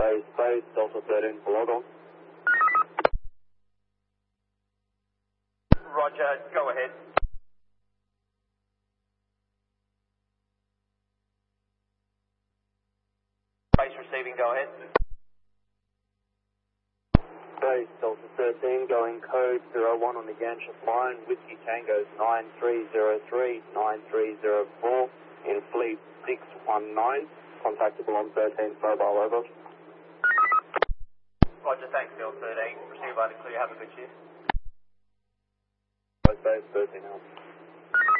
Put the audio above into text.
Base, Delta 13 for log on. Roger, go ahead. Base receiving, go ahead. Base, Delta 13, going code 01 on the Ganship line, Whiskey Tango 9303, 9304, in fleet 619, contactable on 13, mobile over. Roger, thanks, Bill 13. Receive loud and clear, have a good shift. Base 13 out.